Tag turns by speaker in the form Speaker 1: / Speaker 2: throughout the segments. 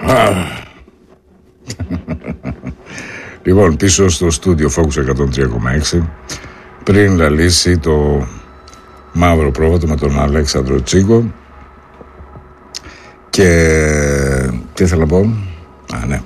Speaker 1: Λοιπόν, πίσω στο στούντιο Focus 103,6, πριν λαλήσει το μαύρο πρόβατο με τον Αλέξανδρο Τσίγκο. Και τι ήθελα να πω? Ναι.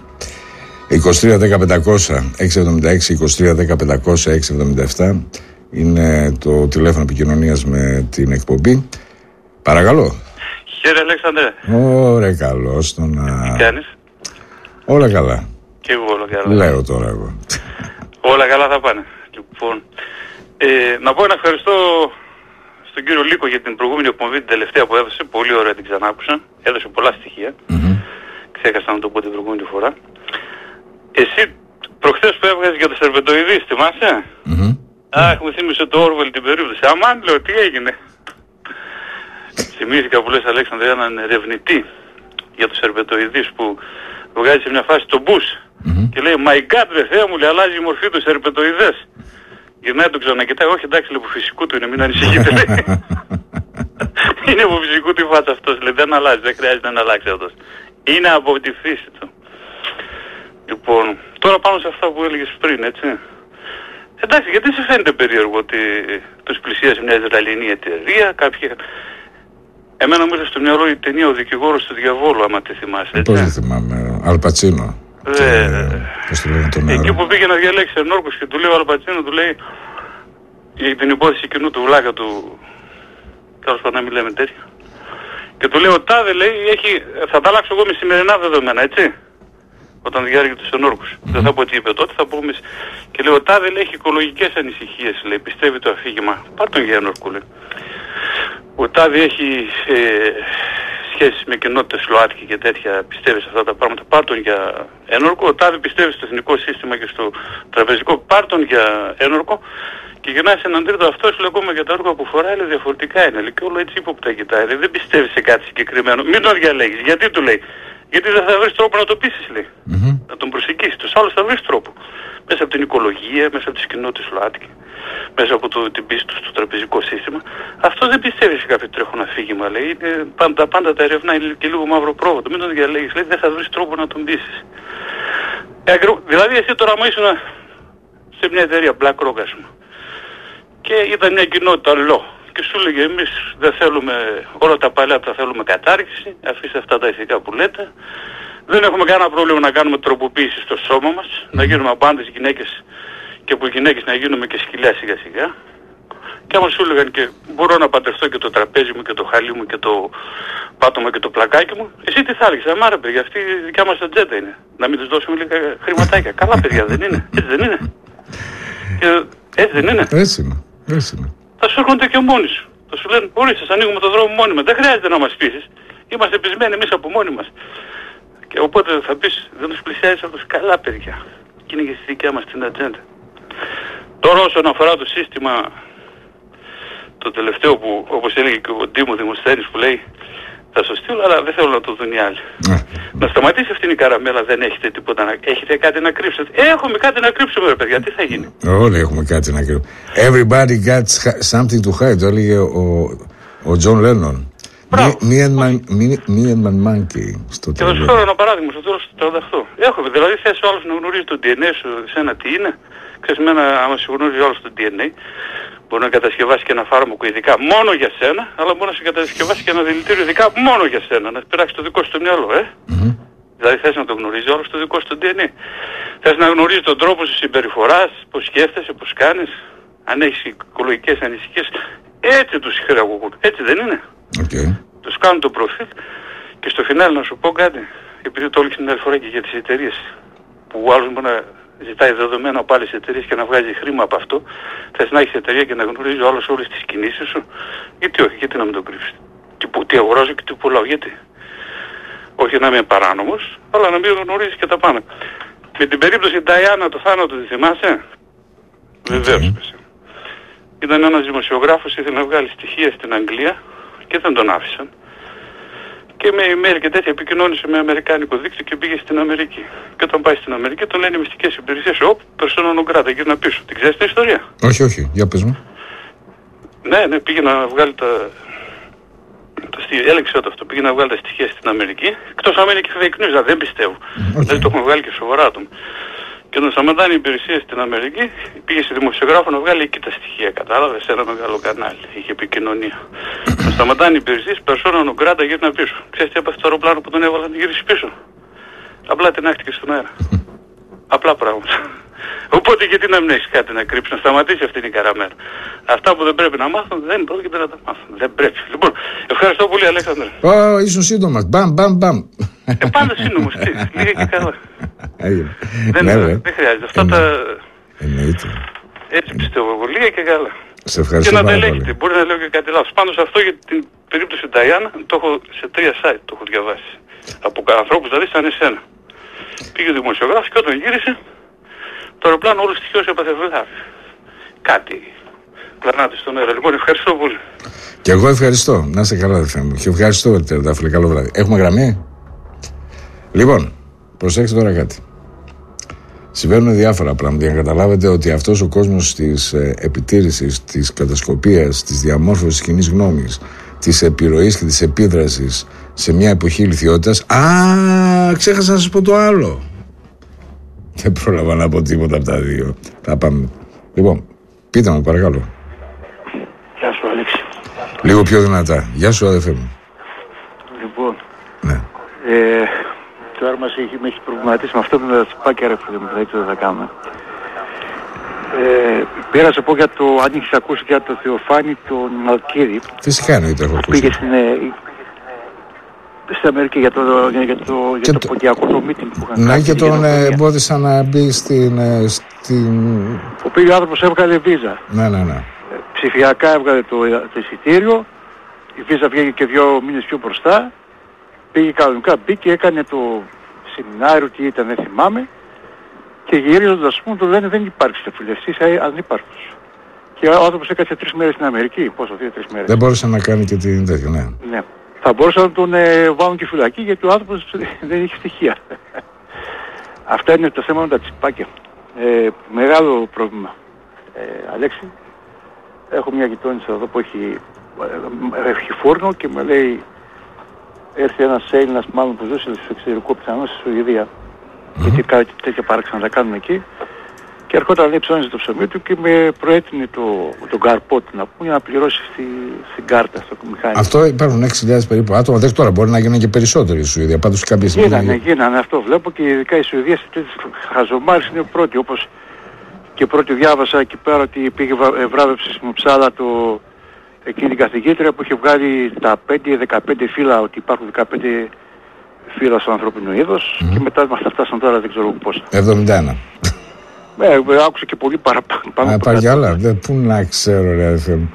Speaker 1: 23-10-500-676, 23-10-500-677 είναι το τηλέφωνο επικοινωνίας με την εκπομπή. Παρακαλώ.
Speaker 2: Χαίρε Αλέξανδρε.
Speaker 1: Ωραία, καλώς. Τι
Speaker 2: κάνεις?
Speaker 1: Όλα καλά.
Speaker 2: Και εγώ όλα καλά.
Speaker 1: Λέω τώρα εγώ.
Speaker 2: Όλα καλά θα πάνε. Λοιπόν, να πω ένα ευχαριστώ στον κύριο Λίκο για την προηγούμενη εκπομπή, την τελευταία που έδωσε. Πολύ ωραία, την ξανάκουσα. Έδωσε πολλά στοιχεία. Ξέχασα να το πω την προηγούμενη φορά. Εσύ προχθές που έβγαζες για το σερβετοειδείς, θυμάσαι? Αχ, μου θύμισε το Orwell την περίπτωση. Αμάν, λέω, τι έγινε? Θυμήθηκα που λες, Αλέξανδρε, έναν ερευνητή για το σερβετοειδείς που βγάζει σε μια φάση τον Μπούς και λέει «My God, δε Θεέ μου, λέει, αλλάζει η μορφή του σερβετοειδές». Γυρνάει τον ξανακοιτάει, όχι εντάξει, λέει, που φυσικού του είναι, μην ανησυχείτε, λέει. Είναι από φυσικού του φάτσα αυτός, λέει, δεν αλλάζει, δεν χρειάζεται να αλλάξει αυτός. Είναι από τη φύση του. Λοιπόν, τώρα πάνω σε αυτά που έλεγες πριν, έτσι. Εντάξει, γιατί σε φαίνεται περίεργο ότι τους πλησίασε μια Ισραηλινή εταιρεία, κάποιοι... Εμένα μου ήρθε στο μυαλό η ταινία «Ο δικηγόρος του διαβόλου», άμα τη θυμάσαι, έτσι.
Speaker 1: Πώς δεν θυμάμαι, Αλπατσίνο.
Speaker 2: Εκεί που πήγε να διαλέξει ενόρκους και του λέει ο Αλπατσίνο, του λέει για την υπόθεση κοινού του βλάκα του, τέλος πάντων να μην λέμε τέτοια, και του λέει ο τάδε, λέει, θα τα αλλάξω εγώ με σημερινά δεδομένα, έτσι, όταν διάρκει τους ενόρκους. Δεν θα πω τι είπε τότε, θα πούμε. Και λέει ο τάδε, λέει, έχει οικολογικές ανησυχίες, λέει, πιστεύει το αφήγημα. Πάρ' τον για ενόρκου, λέει. Ο τάδε έχει σχέσεις με κοινότητες ΛΟΑΤΚΙ και τέτοια, πιστεύει σε αυτά τα πράγματα, πάρ' τον για ένορκο. Ο τάδε πιστεύει στο εθνικό σύστημα και στο τραπεζικό, πάρ' τον για ένορκο. Και γυρνάει σε έναν τρίτο, αυτός λέει ακόμα για τα έργα που φοράει, λέει, διαφορετικά είναι. Λέει, και όλο έτσι ύποπτα κοιτάει, λέει, δεν πιστεύει σε κάτι συγκεκριμένο. Μην τον διαλέγεις. Γιατί του λέει? Γιατί δεν θα βρεις τρόπο να το πείσεις, λέει. Να τον προσεγγίσεις. Τους άλλους θα βρεις τρόπο. Μέσα από την οικολογία, μέσα από τις κοινότητες ΛΟΑΤΚΙ, μέσα από την πίστη του στο τραπεζικό σύστημα. Αυτό δεν πιστεύει σε κάποιο τρέχον αφήγημα, λέει. Πάντα τα ερευνάει και λίγο μαύρο πρόβατο. Μην τον διαλέγεις, λέει, δεν θα βρεις τρόπο να τον πείσεις. Δηλαδή εσύ τώρα μου ήσουν σε μια εταιρεία, BlackRock, ας πούμε, και ήταν μια κοινότητα ΛΟ. Και σου έλεγε εμείς δεν θέλουμε, όλα τα παλιά τα θέλουμε κατάργηση, αφήστε αυτά τα ηθικά που λέτε. Δεν έχουμε κανένα πρόβλημα να κάνουμε τροποποίηση στο σώμα μας, να γίνουμε από άντρες γυναίκες και από γυναίκες να γίνουμε και σκυλιά σιγά σιγά. Και άμα σου έλεγαν και μπορώ να παντρευτώ και το τραπέζι μου και το χαλί μου και το πάτωμα και το πλακάκι μου, εσύ τι θα έλεγες? Αμάρα παιδιά, αυτή η δικιά μας ατζέντα είναι. Να μην τους δώσουμε λίγα χρηματάκια. Καλά παιδιά, δεν είναι? Έτσι δεν είναι? Έτσι δεν είναι?
Speaker 1: Έτσι είναι.
Speaker 2: Θα σου έρχονται και μόνοι σου. Θα σου λένε, ορίστε, σας ανοίγουμε το δρόμο μόνοι μας. Δεν χρειάζεται να μας πείσεις. Είμαστε πεισμένοι εμείς από μόνοι μας. Και οπότε θα πεις, δεν τους πλησιάζεις αυτούς. Καλά παιδιά. Και είναι και στη δικιά μας την ατζέντα. Τώρα όσον αφορά το σύστημα, το τελευταίο που, όπως έλεγε και ο Ντίμου Δημοσθένης που λέει, θα σου στείλω, αλλά δεν θέλω να το δουν οι άλλοι. Να σταματήσει αυτήν η καραμέλα, δεν έχετε τίποτα να... Έχετε κάτι να κρύψετε? Έχουμε κάτι να κρύψουμε, ρε παιδιά, τι θα γίνει?
Speaker 1: Όλοι έχουμε κάτι να κρύψουμε. Everybody got something to hide, το έλεγε ο Τζον Λένον. Me and my monkey.
Speaker 2: Και θα σου φέρω ένα παράδειγμα στο τέλος του 38. Έχουμε, δηλαδή θες ο άλλος να γνωρίζει το DNA σου, σένα τι είναι. Ξέρεις, άμα σου γνωρίζει ο άλλος το DNA, μπορεί να κατασκευάσει και ένα φάρμακο ειδικά μόνο για σένα, αλλά μπορεί να σου κατασκευάσει και ένα δηλητήριο ειδικά μόνο για σένα, να πειράξει το δικό σου το μυαλό, Δηλαδή θες να το γνωρίζει όλο το δικό σου το DNA. Θες να γνωρίζει τον τρόπο σου συμπεριφοράς, πώς σκέφτεσαι, πώς κάνεις, αν έχεις οικολογικές ανησυχίες. Έτσι τους χειραγωγούν, έτσι δεν είναι? Τους κάνουν το προφίλ και στο φινάλι να σου πω κάτι, επειδή το έλεγες την άλλη φορά και για τις εταιρείες, που ο άλλος μπορεί να ζητάει δεδομένα από άλλες εταιρείες και να βγάζει χρήμα από αυτό. Θες να έχεις εταιρεία και να γνωρίζει ο άλλος όλες τις κινήσεις σου? Γιατί όχι, γιατί να μην το κρύψεις? Τι αγοράζω και τι πουλάω, γιατί? Όχι να είμαι παράνομος, αλλά να μην γνωρίζεις και τα πάνω. Με την περίπτωση Νταϊάννα το θάνατο τη θυμάσαι? Βεβαίως. Ήταν ένας δημοσιογράφος, ήθελε να βγάλει στοιχεία στην Αγγλία και δεν τον άφησαν. Και με email και τέτοια επικοινώνησε με αμερικάνικο δίκτυο και πήγε στην Αμερική. Και όταν πάει στην Αμερική τον λένε μυστικές υπηρεσίες, persona non grata, γύρνα πίσω. Την ξέρεις την ιστορία?
Speaker 1: Όχι, για πες μου.
Speaker 2: Ναι, πήγε να βγάλει Έλεξε όταν αυτό, πήγε να βγάλει τα στοιχεία στην Αμερική, εκτός αν είναι και fake news, δεν πιστεύω. Δηλαδή το έχουν βγάλει και σοβαρά άτομα. Και όταν σταματάνε οι υπηρεσίες στην Αμερική, πήγε σε δημοσιογράφο να βγάλει εκεί τα στοιχεία. Κατάλαβε, σε ένα μεγάλο κανάλι. Είχε επικοινωνία. Όταν σταματάνε οι υπηρεσίες, persona non grata γύρνα πίσω. Ξέρεις τι έπαθε το αεροπλάνο που τον έβαλαν να γυρίσει πίσω? Απλά τεινάχτηκε στον αέρα. Απλά πράγματα. Οπότε γιατί να μην έχεις κάτι να κρύψει, να σταματήσει αυτή η καραμέρα. Αυτά που δεν πρέπει να μάθουν δεν πρόκειται να τα μάθουν. Δεν πρέπει. Λοιπόν, ευχαριστώ πολύ, Αλέξανδρε.
Speaker 1: Ήσουν σύντομας. Μπαμ.
Speaker 2: Πάντα σύντομος. Λίγα και καλά. Δεν χρειάζεται. Αυτά τα.
Speaker 1: Εννοείται.
Speaker 2: Έτσι πιστεύω εγώ. Λίγα και καλά.
Speaker 1: Σε ευχαριστώ.
Speaker 2: Και να τα ελέγχετε. Μπορεί να λέω και κάτι λάθος. Πάντως αυτό για την περίπτωση Νταϊάννα το έχω σε 3 site το έχω διαβάσει. Από ανθρώπους δηλαδή σαν εσένα. Πήγε ο δημοσιογράφος και όταν γύρισε, το αεροπλάνο όλος τυχαίως έπαθε βλάβη. Κάτι πλανάται στον αέρα. Λοιπόν, ευχαριστώ πολύ.
Speaker 1: Και εγώ ευχαριστώ. Να είστε καλά, αδερφέ μου. Και ευχαριστώ, Τερντάφυλλε. Καλό βράδυ. Έχουμε γραμμή? Λοιπόν, προσέξτε τώρα κάτι. Συμβαίνουν διάφορα πράγματα για να καταλάβετε ότι αυτός ο κόσμος της επιτήρησης, της κατασκοπίας, της διαμόρφωσης της κοινής γνώμης, της επιρροής και της επίδρασης σε μια εποχή ηλιθιότητας. Ξέχασα να σας πω το άλλο. Δεν πρόλαβα να πω τίποτα από τα δύο. Θα πάμε. Λοιπόν, πείτε μου παρακαλώ.
Speaker 3: Γεια σου, Αλέξη.
Speaker 1: Λίγο πιο δυνατά. Γεια σου, αδερφέ μου.
Speaker 3: Λοιπόν,
Speaker 1: ναι.
Speaker 3: Τώρα με έχει προβληματίσει με αυτό με τα τσιπάκια, ρε φίλε μου, δεν ξέρω τι θα κάνουμε. Πήρα να σε πω για το, αν έχεις ακούσει για το Θεοφάνη τον Μαλκίδη.
Speaker 1: Φυσικά εννοείται, έχω ακούσει.
Speaker 3: Πήγε στην Αμερική για το ποντιακό το meeting που είχαν.
Speaker 1: Ναι, και τον εμπόδισαν να μπει στην...
Speaker 3: Ο οποίος ο άνθρωπος έβγαλε βίζα.
Speaker 1: Ναι.
Speaker 3: Ψηφιακά έβγαλε το εισιτήριο, η βίζα βγήκε και 2 μήνες πιο μπροστά. Πήγε κανονικά, μπήκε, έκανε το σεμινάριο, τι ήταν, δεν θυμάμαι. Και γυρίζοντας, ας πούμε, το λένε δεν υπάρχει φίλε, εσείς ανύπαρκτος. Και ο άνθρωπος έκατσε 3 μέρες στην Αμερική, πόσο, 2-3 μέρες.
Speaker 1: Δεν μπόρεσε να κάνει και την τέτοια, ναι.
Speaker 3: Ναι. Θα μπορούσαν να τον βάλουν και φυλακή γιατί ο άνθρωπος δεν έχει στοιχεία. Αυτά είναι το θέμα με τα τσιπάκια. Μεγάλο πρόβλημα. Αλέξη, έχω μια γειτόνισσα εδώ που έχει φούρνο και με λέει, έρθει ένας Έλληνας μάλλον που ζούσε στο εξωτερικό, πιθανώς στη Σουηδία, γιατί κάτι τέτοια παράξενα τα κάνουν εκεί, και ερχόταν λέει ψώνιζε το ψωμί του και με προέτεινε τον καρπό του να πούμε για να πληρώσει στην κάρτα, στο μηχάνημα. Αυτό υπάρχουν 6.000 περίπου άτομα, δεν τώρα μπορεί να γίνουν και περισσότεροι στη Σουηδία, πάντως κάποια στιγμή. Γίνανε, αυτό βλέπω, και ειδικά η Σουηδία σε τέτοιες χαζομάρες είναι πρώτη, όπως και πρώτη διάβασα εκεί πέρα ότι πήγε βράβευση στην Ουψάλα εκείνη την καθηγήτρια που είχε βγάλει τα 5-15 φύλλα, ότι υπάρχουν 15 φύλλα στο ανθρώπινο είδος, και μετά μας τα φτάσαν τώρα δεν ξέρω πόσα. 71. Άκουσα και πολύ παραπάνω.
Speaker 1: Υπάρχει άλλα, πού να ξέρω ρε αδερφέ μου.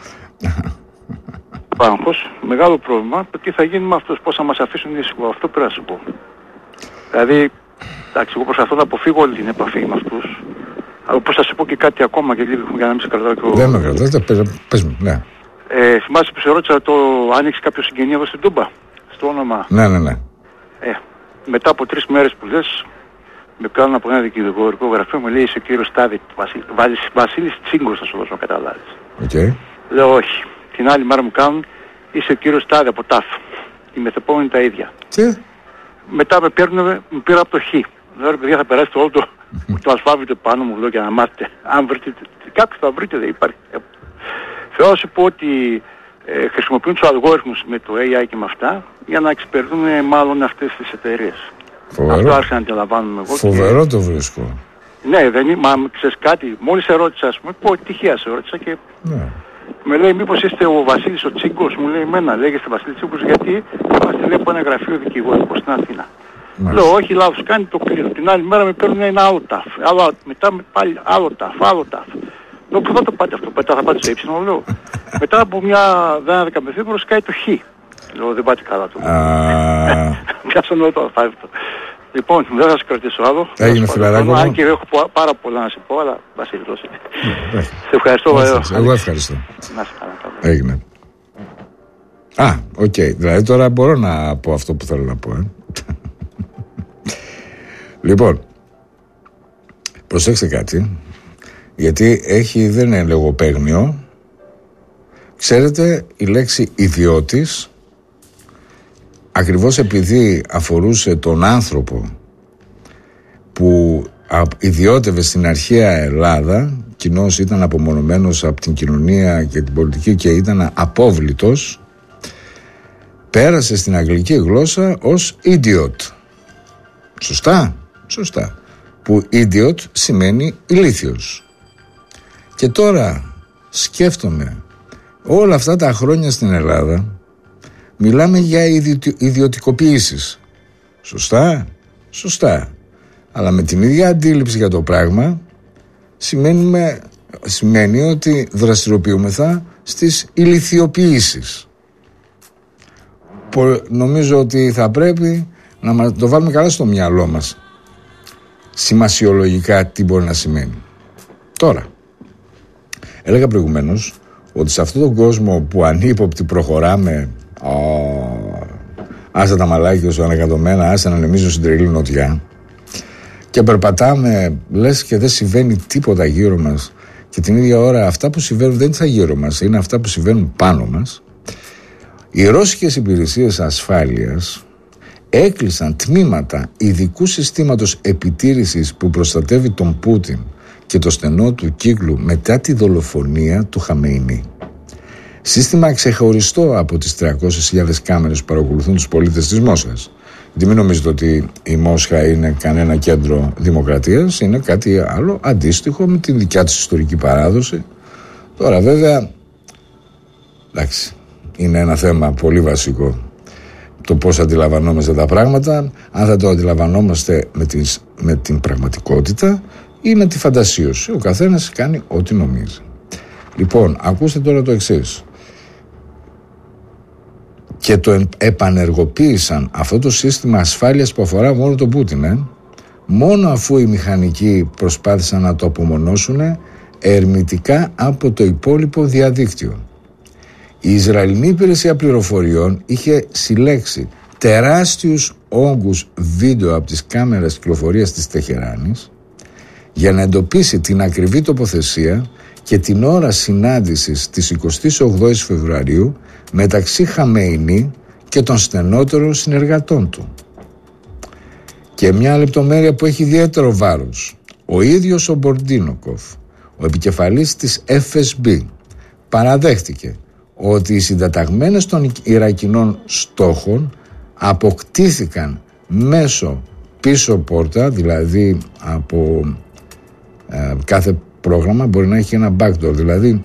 Speaker 3: Πάγχος, μεγάλο πρόβλημα, το τι θα γίνει με αυτούς, πώς θα μας αφήσουν ήσυχο, αυτό πρέπει να σου πω. Δηλαδή, εντάξει, εγώ προσπαθώ να αποφύγω όλη την επαφή με αυτούς, αλλά πώς θα σου πω και κάτι ακόμα και λίγο για να μην σε κρατάω και
Speaker 1: δεν με κρατάτε, πες μου, ναι.
Speaker 3: Θυμάσαι που σε ρώτησα αν έχεις κάποιο συγγενή εδώ στην Τούμπα, στο όνομα.
Speaker 1: Ναι.
Speaker 3: Μετά από 3 μέρες που λες, με κάνουν από ένα δικηγορικό γραφείο, μου λέει είσαι ο κύριος Τάδη, Βασίλης Τσίγκος θα σου δώσω να καταλάβεις.
Speaker 1: Okay.
Speaker 3: Λέω όχι. Την άλλη μέρα μου κάνουν είσαι ο κύριος Τάδη από ΤΑΦ. Η μεθεπόμενη τα ίδια.
Speaker 1: Τι?
Speaker 3: Μετά με πήρα από το Χ. Λέω ρε παιδιά θα περάσει το όλο το αλφάβητο πάνω μου, λέω, για να μάθετε. Αν βρείτε κάποιος θα βρείτε, δεν υπάρχει. Θέλω να σου πω ότι χρησιμοποιούν τους αλγόριθμους με το AI και με αυτά για να εξυπηρετούν μάλλον αυτές τις εταιρείες. Αυτό άρχισα να αντιλαμβάνομαι εγώ.
Speaker 1: Φοβερό και... το βρίσκω.
Speaker 3: Ναι, δεν είναι, μα ξέρεις κάτι, μόλις σε ρώτησα, ας πούμε, τυχαία σε ρώτησα και με λέει μήπως είστε ο Βασίλης ο Τσίγκος, μου λέει εμένα, λέγεστε Βασίλης Τσίγκος, γιατί είμαστε λέει από ένα γραφείο δικηγόρικο στην Αθήνα. Λέω όχι, λάθος, κάνει το κλείνω. Την άλλη μέρα με παίρνουν ένα άλλο ταφ, μετά πάλι άλλο ταφ. Λέω πού θα το πάτε αυτό, μετά θα πάτε σε ύψινο, λέω. Μετά από μια 10 μεθύμβρο σκάει το Χ. Λέω δεν πάτε καλά το. Πιάσαν όλο το αλφάβητο. Λοιπόν, δεν θα σε κρατήσω άλλο.
Speaker 1: Έγινε φιλαράκο.
Speaker 3: Αν και έχω πάρα πολλά να σε πω, αλλά Βασίλη δώσε. Σε ευχαριστώ, Βαλέο.
Speaker 1: Εγώ ευχαριστώ.
Speaker 3: Να σε καλά.
Speaker 1: Έγινε. Οκ. Δηλαδή τώρα μπορώ να πω αυτό που θέλω να πω. Λοιπόν, προσέξτε κάτι. Γιατί δεν είναι λογοπαίγνιο. Ξέρετε, η λέξη ιδιώτης ακριβώς επειδή αφορούσε τον άνθρωπο που ιδιώτευε στην αρχαία Ελλάδα, κοινώς ήταν απομονωμένος από την κοινωνία και την πολιτική και ήταν απόβλητος, πέρασε στην αγγλική γλώσσα ως idiot. Σωστά? Σωστά. Που idiot σημαίνει ηλίθιος. Και τώρα σκέφτομαι, όλα αυτά τα χρόνια στην Ελλάδα μιλάμε για ιδιωτικοποιήσεις. Σωστά? Σωστά. Αλλά με την ίδια αντίληψη για το πράγμα σημαίνει ότι δραστηριοποιούμεθα στις ηλιθιοποιήσεις. Νομίζω ότι θα πρέπει να το βάλουμε καλά στο μυαλό μας σημασιολογικά τι μπορεί να σημαίνει. Τώρα, έλεγα προηγουμένως ότι σε αυτόν τον κόσμο που ανύποπτοι προχωράμε, άσε τα μαλάκια σου ανακατωμένα, άσε να ανεμίζουν στην τρελή νοτιά, και περπατάμε λες και δεν συμβαίνει τίποτα γύρω μας, και την ίδια ώρα αυτά που συμβαίνουν δεν είναι γύρω μας, είναι αυτά που συμβαίνουν πάνω μας. Οι ρώσικες υπηρεσίες ασφάλειας έκλεισαν τμήματα ειδικού συστήματος επιτήρησης που προστατεύει τον Πούτιν και το στενό του κύκλου μετά τη δολοφονία του Χαμεϊνί. Σύστημα ξεχωριστό από τις 300.000 κάμερες που παρακολουθούν τους πολίτες της Μόσχας. Γιατί μην νομίζετε ότι η Μόσχα είναι κανένα κέντρο δημοκρατίας, είναι κάτι άλλο αντίστοιχο με την δικιά της ιστορική παράδοση. Τώρα βέβαια, εντάξει, είναι ένα θέμα πολύ βασικό το πώς αντιλαμβανόμαστε τα πράγματα, αν θα το αντιλαμβανόμαστε με την πραγματικότητα ή με τη φαντασίωση. Ο καθένας κάνει ό,τι νομίζει. Λοιπόν, ακούστε τώρα το εξής. Και το επανεργοποίησαν αυτό το σύστημα ασφάλειας που αφορά μόνο τον Πούτιν, μόνο αφού οι μηχανικοί προσπάθησαν να το απομονώσουν ερμητικά από το υπόλοιπο διαδίκτυο. Η Ισραηλινή Υπηρεσία Πληροφοριών είχε συλλέξει τεράστιους όγκους βίντεο από τις κάμερες κυκλοφορίας της Τεχεράνης για να εντοπίσει την ακριβή τοποθεσία και την ώρα συνάντησης της 28ης Φεβρουαρίου μεταξύ Χαμεϊνί και των στενότερων συνεργατών του. Και μια λεπτομέρεια που έχει ιδιαίτερο βάρος. Ο ίδιος ο Μπορντίνοκοφ, ο επικεφαλής της FSB, παραδέχτηκε ότι οι συντεταγμένες των Ιρακινών στόχων αποκτήθηκαν μέσω πίσω πόρτα, δηλαδή από κάθε πρόγραμμα μπορεί να έχει ένα backdoor, δηλαδή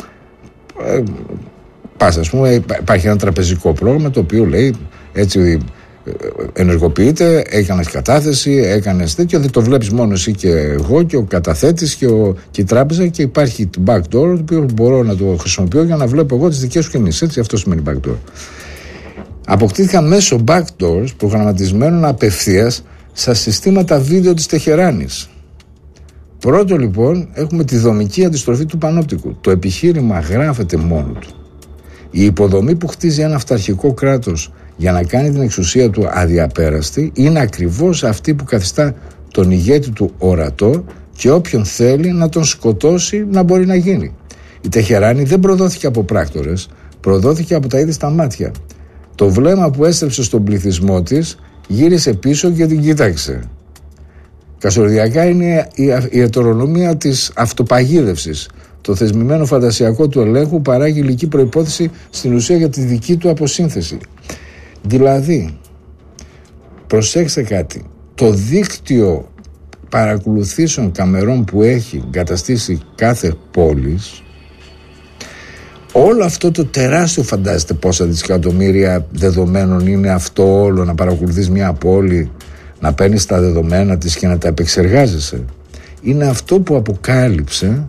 Speaker 1: ας πούμε υπάρχει ένα τραπεζικό πρόγραμμα το οποίο λέει έτσι ενεργοποιείται, έκανες κατάθεση, έκανες τέτοιο, δεν το βλέπεις μόνο εσύ και εγώ και ο καταθέτης και η τράπεζα, και υπάρχει το backdoor το οποίο μπορώ να το χρησιμοποιώ για να βλέπω εγώ τις δικές σου κινήσεις, έτσι, αυτό σημαίνει backdoor. Αποκτήθηκαν μέσω backdoors προγραμματισμένων απευθείας στα συστήματα βίντεο της Τεχεράνης. Πρώτο λοιπόν έχουμε τη δομική αντιστροφή του πανόπτικου. Το επιχείρημα γράφεται μόνο του. Η υποδομή που χτίζει ένα αυταρχικό κράτος για να κάνει την εξουσία του αδιαπέραστη είναι ακριβώς αυτή που καθιστά τον ηγέτη του ορατό και όποιον θέλει να τον σκοτώσει να μπορεί να γίνει. Η Τεχεράνη δεν προδόθηκε από πράκτορες, προδόθηκε από τα ίδια στα μάτια. Το βλέμμα που έστρεψε στον πληθυσμό της γύρισε πίσω και την κοίταξε. Κασορδιακά είναι η ετερονομία της αυτοπαγίδευσης. Το θεσμημένο φαντασιακό του ελέγχου παράγει υλική προϋπόθεση στην ουσία για τη δική του αποσύνθεση. Δηλαδή, προσέξτε κάτι, το δίκτυο παρακολουθήσεων καμερών που έχει εγκαταστήσει κάθε πόλης, όλο αυτό το τεράστιο, φαντάζεστε πόσα δισεκατομμύρια δεδομένων είναι αυτό όλο, να παρακολουθείς μια πόλη, να παίρνεις τα δεδομένα της και να τα επεξεργάζεσαι, είναι αυτό που αποκάλυψε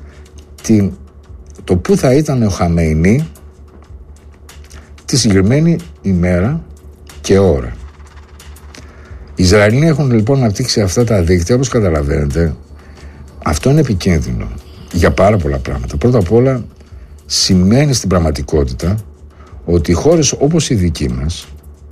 Speaker 1: το που θα ήταν ο Χαμεϊνί τη συγκεκριμένη ημέρα και ώρα. Οι Ισραηλοί έχουν λοιπόν αναπτύξει αυτά τα δίκτυα, όπως καταλαβαίνετε. Αυτό είναι επικίνδυνο για πάρα πολλά πράγματα. Πρώτα απ' όλα σημαίνει στην πραγματικότητα ότι οι χώρες όπως η δική μας,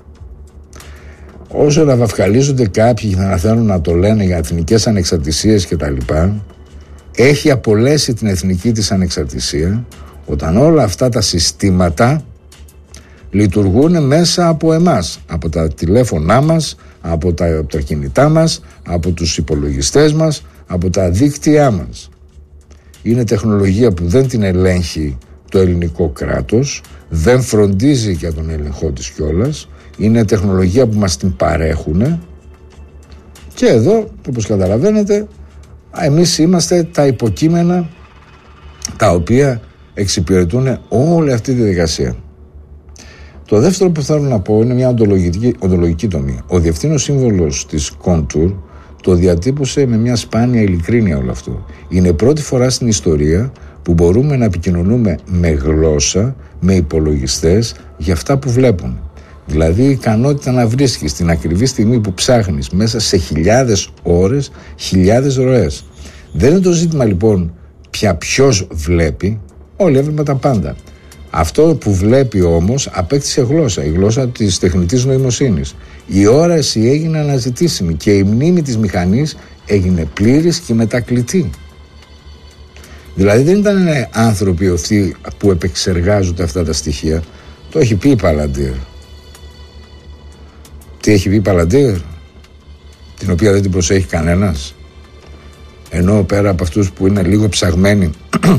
Speaker 1: όσο να βαφκαλίζονται κάποιοι και να θέλουν να το λένε για εθνικές ανεξαρτησίες κτλ., έχει απολέσει την εθνική της ανεξαρτησία όταν όλα αυτά τα συστήματα λειτουργούν μέσα από εμάς, από τα τηλέφωνά μας, από τα κινητά μας, από τους υπολογιστές μας, από τα δίκτυά μας. Είναι τεχνολογία που δεν την ελέγχει το ελληνικό κράτος, δεν φροντίζει για τον έλεγχό της κιόλας. Είναι τεχνολογία που μας την παρέχουν και εδώ, όπως καταλαβαίνετε, εμείς είμαστε τα υποκείμενα τα οποία εξυπηρετούν όλη αυτή τη διαδικασία. Το δεύτερο που θέλω να πω είναι μια οντολογική τομή. Ο διευθύνων σύμβολος της Contour το διατύπωσε με μια σπάνια ειλικρίνεια όλο αυτό. Είναι πρώτη φορά στην ιστορία που μπορούμε να επικοινωνούμε με γλώσσα, με υπολογιστές για αυτά που βλέπουν. Δηλαδή η ικανότητα να βρίσκεις την ακριβή στιγμή που ψάχνεις μέσα σε χιλιάδες ώρες, χιλιάδες ροές. Δεν είναι το ζήτημα λοιπόν πια ποιος βλέπει, όλοι έβλεπαν τα πάντα. Αυτό που βλέπει όμως απέκτησε γλώσσα, η γλώσσα της τεχνητής νοημοσύνης. Η όραση έγινε αναζητήσιμη και η μνήμη της μηχανής έγινε πλήρης και μετακλητή. Δηλαδή δεν ήταν άνθρωποι αυτοί που επεξεργάζονται αυτά τα στοιχεία. Το έχει πει η Παλαντήρ. Τι έχει πει η Παλαντήρ? Την οποία δεν την προσέχει κανένας. Ενώ πέρα από αυτούς που είναι λίγο ψαγμένοι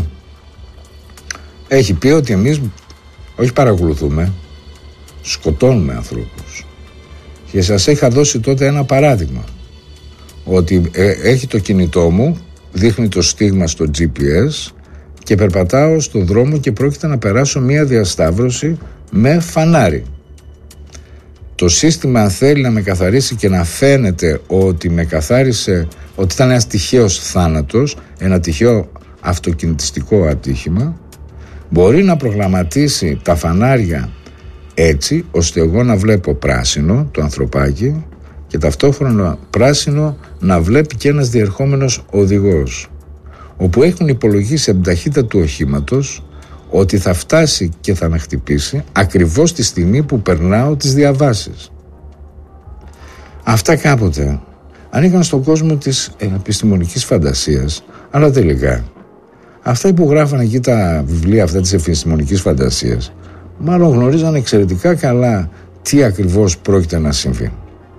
Speaker 1: έχει πει ότι εμείς όχι παρακολουθούμε, σκοτώνουμε ανθρώπους. Και σας είχα δώσει τότε ένα παράδειγμα, ότι έχει το κινητό μου, δείχνει το στίγμα στο GPS και περπατάω στον δρόμο και πρόκειται να περάσω μία διασταύρωση με φανάρι. Το σύστημα, αν θέλει να με καθαρίσει και να φαίνεται ότι με καθάρισε, ότι ήταν ένας τυχαίος θάνατος, ένα τυχαίο αυτοκινητιστικό ατύχημα, μπορεί να προγραμματίσει τα φανάρια έτσι ώστε εγώ να βλέπω πράσινο το ανθρωπάκι και ταυτόχρονα πράσινο να βλέπει και ένας διερχόμενος οδηγός, όπου έχουν υπολογίσει από την ταχύτητα του οχήματος ότι θα φτάσει και θα με χτυπήσει ακριβώς τη στιγμή που περνάω τις διαβάσεις. Αυτά κάποτε ανήκαν στον κόσμο της επιστημονικής φαντασίας, αλλά τελικά αυτά που γράφανε εκεί τα βιβλία αυτά της επιστημονικής φαντασίας μάλλον γνωρίζαν εξαιρετικά καλά τι ακριβώς πρόκειται να συμβεί.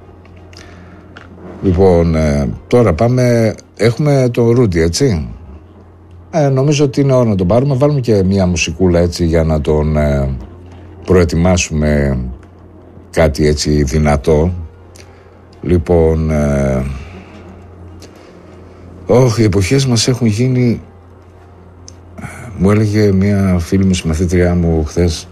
Speaker 1: Λοιπόν, τώρα πάμε, έχουμε το Ρούντι, έτσι. Νομίζω ότι είναι ώρα να τον πάρουμε. Βάλουμε και μια μουσικούλα έτσι για να τον προετοιμάσουμε κάτι έτσι δυνατό. Λοιπόν, οι εποχές μας έχουν γίνει. Μου έλεγε μια φίλη μου, συμμαθήτριά μου χθες,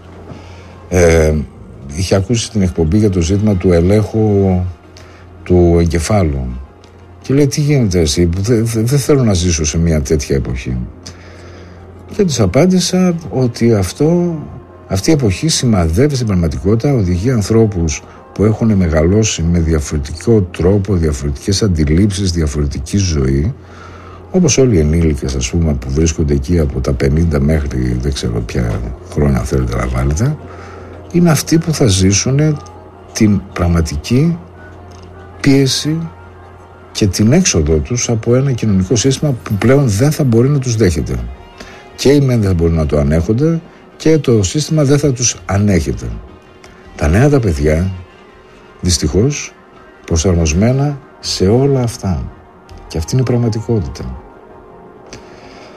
Speaker 1: είχε ακούσει την εκπομπή για το ζήτημα του ελέγχου του εγκεφάλου και λέει, τι γίνεται εσύ που δεν θέλω να ζήσω σε μια τέτοια εποχή. Και της απάντησα ότι αυτή η εποχή σημαδεύει στην πραγματικότητα, οδηγεί ανθρώπους που έχουν μεγαλώσει με διαφορετικό τρόπο, διαφορετικές αντιλήψεις, διαφορετική ζωή, όπως όλοι οι ενήλικες, ας πούμε, που βρίσκονται εκεί από τα 50 μέχρι δεν ξέρω ποια χρόνια θέλετε να βάλετε, είναι αυτοί που θα ζήσουν την πραγματική πίεση και την έξοδο τους από ένα κοινωνικό σύστημα που πλέον δεν θα μπορεί να τους δέχεται. Και οι μεν δεν θα μπορούν να το ανέχονται και το σύστημα δεν θα τους ανέχεται. Τα νέα τα παιδιά, δυστυχώς, προσαρμοσμένα σε όλα αυτά. Και αυτή είναι η πραγματικότητα.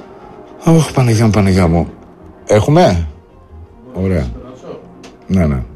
Speaker 1: Παναγιά μου. Έχουμε? Ωραία. Ναι.